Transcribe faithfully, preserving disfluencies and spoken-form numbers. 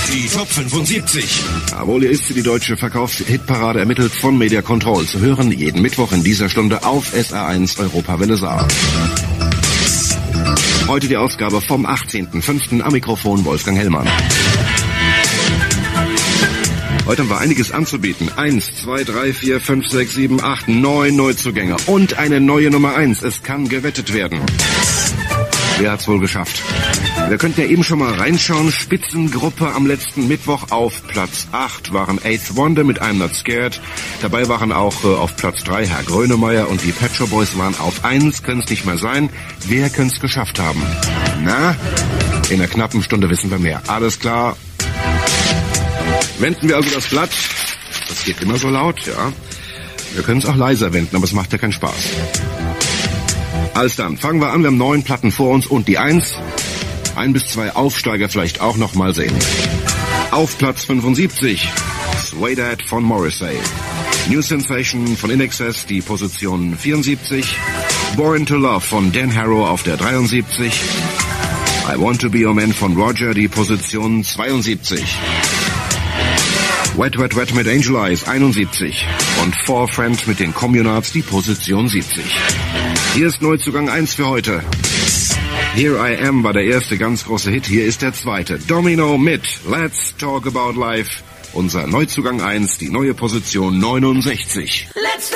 Die Top fünfundsiebzig. Jawohl, hier ist sie, die deutsche Verkaufshitparade, ermittelt von Media Control. Zu hören jeden Mittwoch in dieser Stunde auf S A eins Europawelle Saar. Heute die Ausgabe vom achtzehnten fünften Am Mikrofon Wolfgang Hellmann. Heute haben wir einiges anzubieten. Eins, zwei, drei, vier, fünf, sechs, sieben, acht, neun Neuzugänge und eine neue Nummer eins. Es kann gewettet werden. Wer hat's wohl geschafft? Wir könnten ja eben schon mal reinschauen. Spitzengruppe am letzten Mittwoch auf Platz acht waren Eighth Wonder mit I'm Not Scared. Dabei waren auch äh, auf Platz drei Herr Grönemeyer und die Pet Shop Boys waren auf eins. Können's nicht mehr sein. Wer könnte's geschafft haben? Na, in einer knappen Stunde wissen wir mehr. Alles klar. Wenden wir also das Blatt. Das geht immer so laut, ja. Wir können es auch leiser wenden, aber es macht ja keinen Spaß. Also dann, fangen wir an. Wir haben neun Platten vor uns und die eins. Ein bis zwei Aufsteiger vielleicht auch noch mal sehen. Auf Platz fünfundsiebzig, Sway Dad von Morrissey. New Sensation von In Excess, die Position vierundsiebzig. Born to Love von Dan Harrow auf der dreiundsiebzig. I Want to Be Your Man von Roger, die Position zweiundsiebzig. Wet Wet Wet mit Angel Eyes, einundsiebzig. Und Four Friends mit den Communards, die Position siebzig. Hier ist Neuzugang eins für heute. Here I Am war der erste ganz große Hit. Hier ist der zweite. Domino mit Let's Talk About Life. Unser Neuzugang eins, die neue Position neunundsechzig. Let's